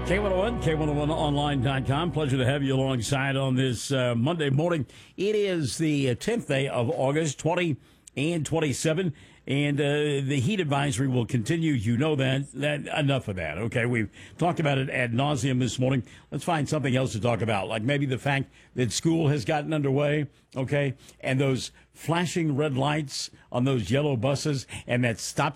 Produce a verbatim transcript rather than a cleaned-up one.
K one oh one, K one oh one online dot com. Pleasure to have you alongside on this uh, Monday morning. It is the tenth day of August, twenty and twenty-seven, and uh, the heat advisory will continue. You know that. that. Enough of that, okay? We've talked about it ad nauseum this morning. Let's find something else to talk about, like maybe the fact that school has gotten underway, okay, and those flashing red lights on those yellow buses and that stop